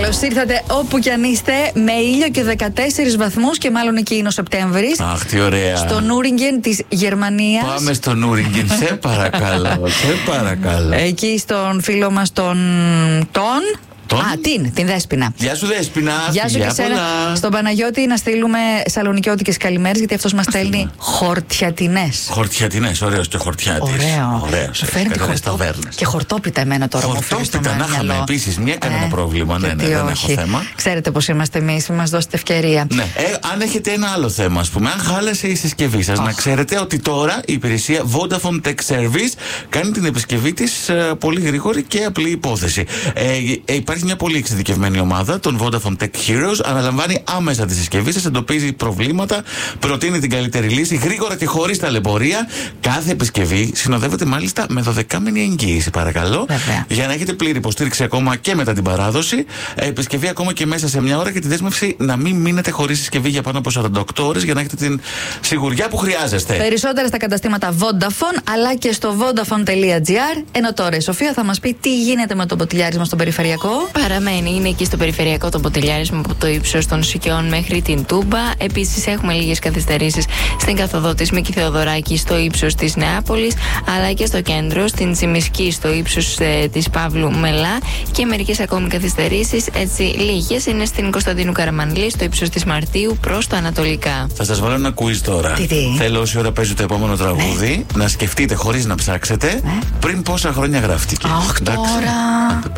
Καλώς ήρθατε όπου κι αν είστε, με ήλιο και 14 βαθμούς και μάλλον εκεί είναι ο Σεπτέμβρης. Αχ, τι ωραία. Στο Νούριγκεν της Γερμανίας. Πάμε στο Νούριγκεν, σε παρακαλώ. Σε παρακαλώ. Εκεί στον φίλο μας τον. Την Δέσποινα. Γεια σου, Δέσποινα. Γεια σου και εσένα. Στον Παναγιώτη να στείλουμε σαλονικιώτικες καλημέρες, γιατί αυτός μας στέλνει χορτιατινές. Χορτιατινές, ωραίος και χορτιάτης. Ωραίος. Φέρνει και χορτόπιτα εμένα τώρα. Χορτόπιτα να είχαμε επίσης, μια κανένα πρόβλημα. Ναι, δεν έχω θέμα. Ξέρετε πώς είμαστε εμείς, μας δώσετε ευκαιρία. Ναι. Αν έχετε ένα άλλο θέμα, ας πούμε, αν χάλασε η συσκευή σας, να ξέρετε ότι τώρα η υπηρεσία Vodafone Tech Service κάνει την επισκευή της πολύ γρήγορη και απλή υπόθεση. Υπάρχει μια πολύ εξειδικευμένη ομάδα των Vodafone Tech Heroes. Αναλαμβάνει άμεσα τη συσκευή σας, εντοπίζει προβλήματα, προτείνει την καλύτερη λύση γρήγορα και χωρίς ταλαιπωρία. Κάθε επισκευή συνοδεύεται μάλιστα με 12μηνη εγγύηση, παρακαλώ. Βέβαια. Για να έχετε πλήρη υποστήριξη ακόμα και μετά την παράδοση. Επισκευή ακόμα και μέσα σε μια ώρα και τη δέσμευση να μην μείνετε χωρίς συσκευή για πάνω από 48 ώρες για να έχετε την σιγουριά που χρειάζεστε. Περισσότερα στα καταστήματα Vodafone αλλά και στο vodafone.gr. Ενώ τώρα η Σοφία θα μας πει τι γίνεται με το μποτιλιάρισμα στον περιφερειακό. Παραμένει, είναι εκεί στο περιφερειακό το μποτιλιάρισμα από το ύψος των Σικιών μέχρι την Τούμπα. Επίσης, έχουμε λίγες καθυστερήσεις στην καθοδό της Μίκη Θεοδωράκη στο ύψος της Νεάπολης, αλλά και στο κέντρο, στην Τσιμισκή στο ύψος της Παύλου Μελά και μερικές ακόμη καθυστερήσεις. Έτσι, λίγες είναι στην Κωνσταντίνου Καραμανλή στο ύψος της Μαρτίου προς τα ανατολικά. Θα σας βάλω ένα quiz τώρα. Τι. Θέλω όση ώρα παίζει το επόμενο τραγούδι να σκεφτείτε χωρίς να ψάξετε πριν πόσα χρόνια γράφτηκε. Αχ, τώρα.